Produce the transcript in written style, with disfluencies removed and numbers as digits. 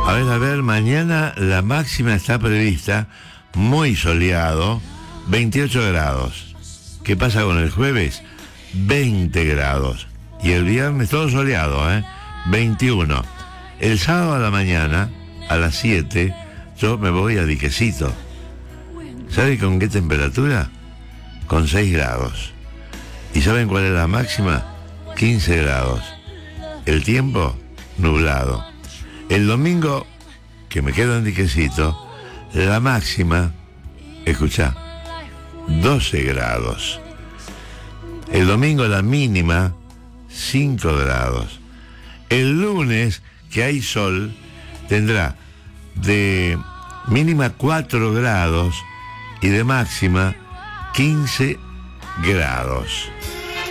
A ver, mañana la máxima está prevista, muy soleado, 28 grados. ¿Qué pasa con el jueves? 20 grados. Y el viernes todo soleado, 21. El sábado a la mañana, a las 7, yo me voy a Diquecito. ¿Sabe con qué temperatura? Con 6 grados. ¿Y saben cuál es la máxima? 15 grados. El tiempo, nublado. El domingo, que me quedo en Diquecito, la máxima, escuchá, 12 grados. El domingo la mínima, 5 grados. El lunes, que hay sol, tendrá de mínima 4 grados y de máxima 15 grados.